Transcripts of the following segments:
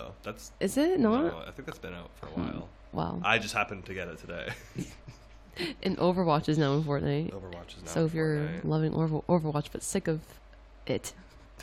No, that's... Is it not? No, I think that's been out for a while. Wow. I just happened to get it today. And Overwatch is now in Fortnite. Overwatch is now So if you're Fortnite. loving Overwatch but sick of it,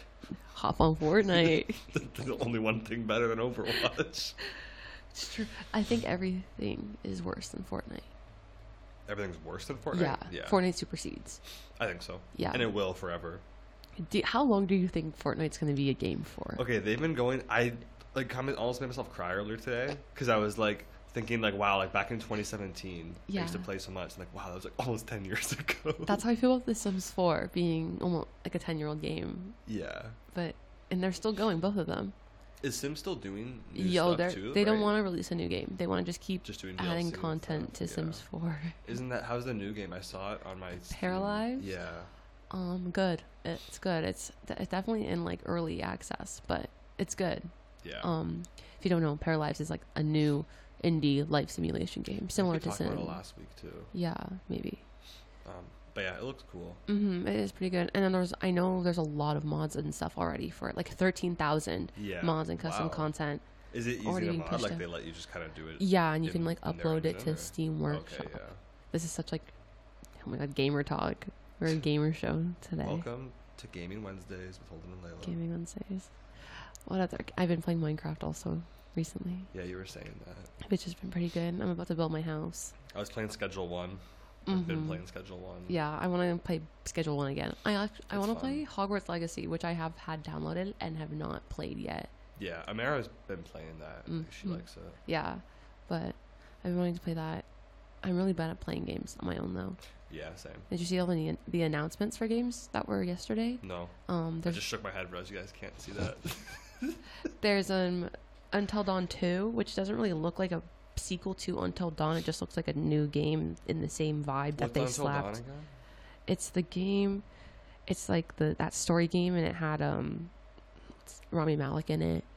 hop on Fortnite. There's only one thing better than Overwatch. It's true. I think everything is worse than Fortnite. Everything's worse than Fortnite? Yeah. Fortnite supersedes. I think so. Yeah. And it will forever. How long do you think Fortnite's going to be a game for? Okay, they've been going... I almost made myself cry earlier today because I was like thinking like, wow, like back in 2017, I used to play so much. And like, wow, that was like almost 10 years ago. That's how I feel about The Sims 4 being almost like a 10-year-old game. Yeah. And they're still going, both of them. Is Sims still doing new stuff too? They don't want to release a new game. They want to just keep doing adding DLC content to Sims 4. Isn't that... How's the new game? I saw it on my Steam. Paralives? Yeah. Good. It's good. It's definitely in like early access, but it's good. Yeah. If you don't know, Paralives is like a new indie life simulation game, similar to Sims. We talked about it last week too. Yeah, maybe. But yeah, it looks cool. It is pretty good. And then I know there's a lot of mods and stuff already for it, like 13,000 mods and custom content. Is it easy already to being mod? pushed Like out. they let you just kind of do it? Yeah, and you can like in their upload it engine, to or- Steam Workshop. Okay, yeah. This is such like, oh my god, gamer talk. We're a gamer show today. Welcome to Gaming Wednesdays with Holden and Layla. Gaming Wednesdays. What other? I've been playing Minecraft also recently, Yeah, you were saying that. which has been pretty good. I'm about to build my house. I was playing Schedule 1. I've been playing Schedule 1. Yeah, I want to play Schedule 1 again. I want to fun. play Hogwarts Legacy, which I have had downloaded and have not played yet. Yeah, Amara's been playing that. She likes it. Yeah, but I've been wanting to play that. I'm really bad at playing games on my own, though. Yeah, same. Did you see all the announcements for games that were yesterday? No. I There's just shook my head, realized you guys can't see that. there's Until Dawn 2, which doesn't really look like a sequel to Until Dawn. It just looks like a new game in the same vibe that they What's Until Dawn slapped. again? It's the game. It's like that story game, and it had Rami Malek in it.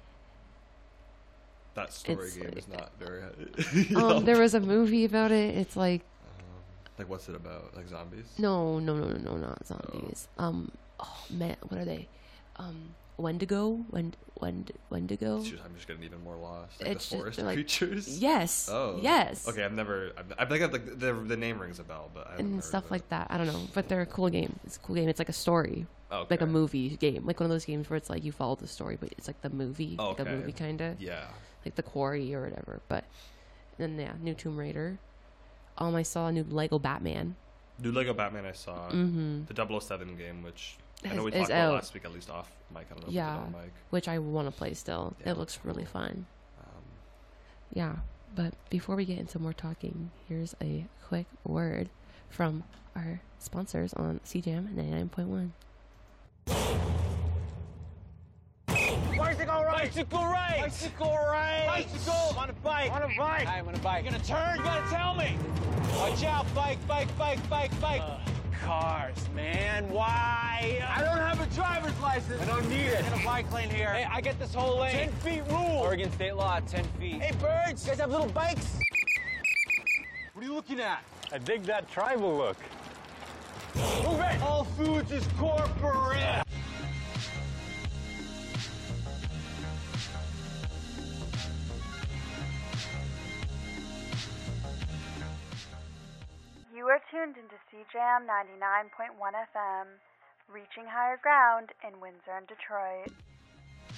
That story It's game like- is not very... There was a movie about it. It's like what's it about? Like zombies? no, not zombies. Oh man, what are they? Wendigo. Wendigo. Shoot, I'm just getting even more lost. Like It's the just, forest like- creatures? Yes. Oh. Yes. Okay, I think like the name rings a bell, but I haven't And heard stuff of like that. I don't know, but they're a cool game. It's a cool game. It's like a story, it. Okay. like a movie game, like one of those games where it's like you follow the story, but it's like the movie, Oh, like a okay. movie kind of, Yeah. like The Quarry or whatever. But then new Tomb Raider. I saw a new Lego Batman. New Lego Batman I saw. Mm-hmm. The 007 game, which I know Is- we is talked about out. last week, at least off mic. I don't know if Yeah. we did on mic. Which I want to play still. Yeah, It looks really cool. fun. Um, Yeah, but before we get into more talking, here's a quick word from our sponsors on CJAM 99.1. Bicycle right! Bicycle right! Bicycle right! Bicycle! On a bike! On a bike! I'm on a bike. You're gonna turn? You gotta tell me! Watch out! Bike, bike, bike, bike, bike! Cars, man. Why? I don't have a driver's license. I don't need it. In a bike lane here. Hey, I get this whole lane. 10 feet rule. Oregon state law, 10 feet. Hey, birds! You guys have little bikes? What are you looking at? I dig that tribal look. Move it! All Foods is corporate! You are tuned into CJAM 99.1 FM, reaching higher ground in Windsor and Detroit.